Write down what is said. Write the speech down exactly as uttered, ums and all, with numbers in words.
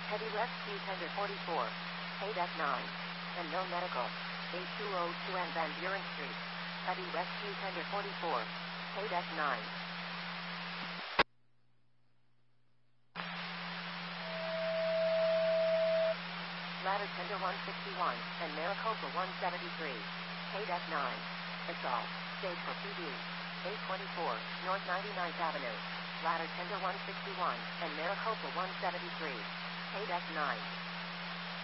Heavy Rescue Tender forty-four, paid at nine. And no medical. eight two oh two and Van Buren Street. Heavy Rescue Tender forty-four, paid at nine. Ladder Tender one sixty-one, and Maricopa one seventy-three, paid at nine. Assault, stage for P D, eight twenty-four, North ninety-ninth Avenue. Ladder Tender one sixty-one, and Maricopa one seventy-three, paid at nine.